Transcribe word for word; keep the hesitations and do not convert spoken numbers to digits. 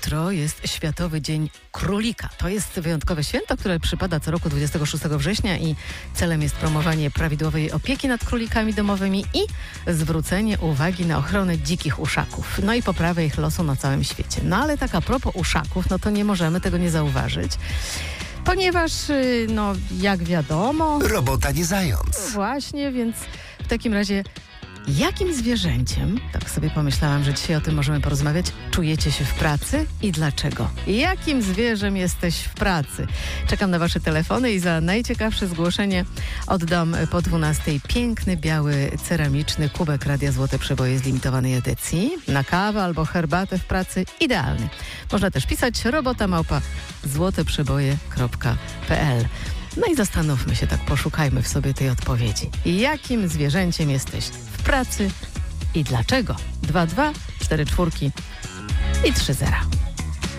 Jutro jest Światowy Dzień Królika. To jest wyjątkowe święto, które przypada co roku dwudziestego szóstego września i celem jest promowanie prawidłowej opieki nad królikami domowymi i zwrócenie uwagi na ochronę dzikich uszaków, no i poprawę ich losu na całym świecie. No ale tak a propos uszaków, no to nie możemy tego nie zauważyć, ponieważ, no jak wiadomo... Robota nie zając. Właśnie, więc w takim razie... Jakim zwierzęciem, tak sobie pomyślałam, że dzisiaj o tym możemy porozmawiać, czujecie się w pracy i dlaczego? Jakim zwierzem jesteś w pracy? Czekam na wasze telefony i za najciekawsze zgłoszenie oddam po dwunastej piękny, biały, ceramiczny kubek Radia Złote Przeboje z limitowanej edycji. Na kawę albo herbatę w pracy idealny. Można też pisać robota małpa złoteprzeboje kropka p l. No i zastanówmy się, tak poszukajmy w sobie tej odpowiedzi. Jakim zwierzęciem jesteś w pracy i dlaczego? dwa dwa cztery cztery i trzy zera.